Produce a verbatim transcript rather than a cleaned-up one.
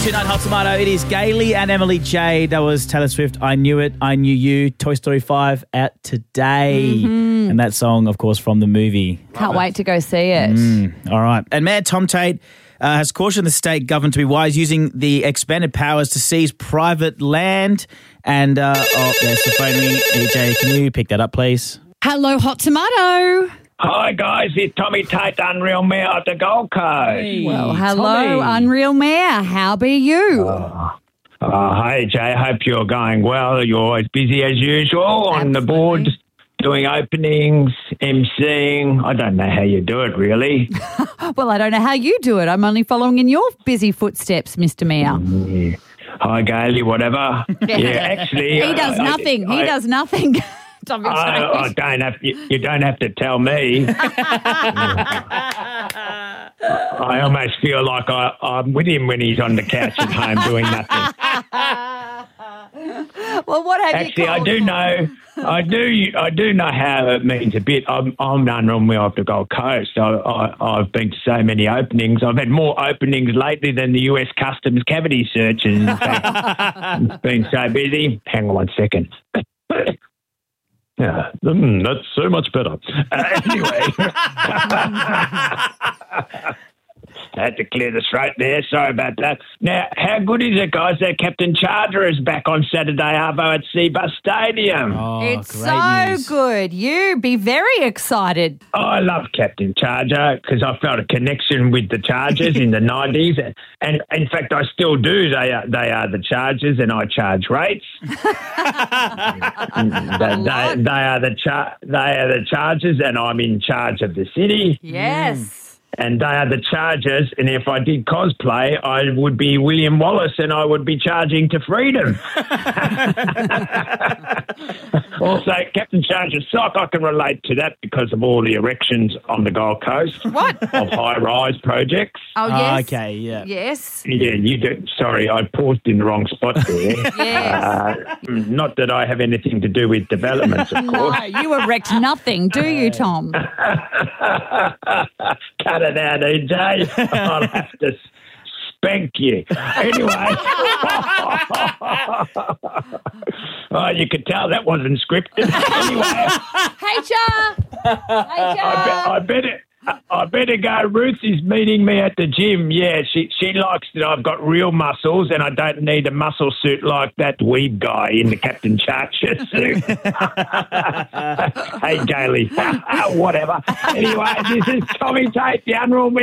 Tonight, Hot Tomato, it is Gailey and Emily J. That was Taylor Swift, I Knew It, I Knew You, Toy Story five out today. Mm-hmm. And that song, of course, from the movie. Can't wait to go see it. Mm, all right. And Mayor Tom Tate uh, has cautioned the state government to be wise using the expanded powers to seize private land. And, uh, oh, there's the phone ring. E J, can you pick that up, please? Hello, Hot Tomato. Hi guys, it's Tommy Tate, Unreal Mayor at the Gold Coast. Hey, Well, hello, Tommy. Unreal Mayor. How be you? Uh, uh, hey Jay, hope you're going well. You're as busy as usual on the board, doing openings, emceeing. I don't know how you do it really. Well, I don't know how you do it. I'm only following in your busy footsteps, Mister Mayor. Yeah. Hi Gailey, whatever. Yeah, actually, he does I- I- nothing. I, he does nothing. Tommy I, Tate. I don't have. You, you don't have to tell me. I almost feel like I, I'm with him when he's on the couch at home doing nothing. Well, what have Actually, you I called do for? know. I do. I do know how it means a bit. I'm. I'm Unreal Mayor of the Gold Coast. I, I, I've been to so many openings. I've had more openings lately than the U S Customs cavity searches. In fact, it's been so busy. Hang on one second. Yeah, mm, that's so much better. Uh, anyway, I had to clear the throat there. Sorry about that. Now, how good is it, guys, that Captain Charger is back on Saturday Arvo at Seabus Stadium? Oh, It's great so news. good. You be very excited. I love Captain Charger because I felt a connection with the Chargers in the nineties. And in fact, I still do. They are, they are the Chargers and I charge rates. they, they, they, are the char- they are the Chargers and I'm in charge of the city. Yes. And they are the Chargers, and if I did cosplay, I would be William Wallace and I would be charging to freedom. Also, Captain Charger's sock, I can relate to that because of all the erections on the Gold Coast. What? Of high-rise projects. Oh, Ah, yes. okay, yeah. Yes. Yeah, you do. Sorry, I paused in the wrong spot there. Yes. Uh, not that I have anything to do with developments, of course. No, you erect nothing, do you, Tom? Cut it out, E J. I'll have to spank you. Anyway. Oh, you could tell that wasn't scripted. Anyway, Hey, Char. Hey, I, Char. be- I better... I better go. Ruth is meeting me at the gym. Yeah, she she likes that I've got real muscles and I don't need a muscle suit like that weeb guy in the Captain Charger suit. Hey, Gailey. Whatever. Anyway, this is Tommy Tate, the Unreal Mayor.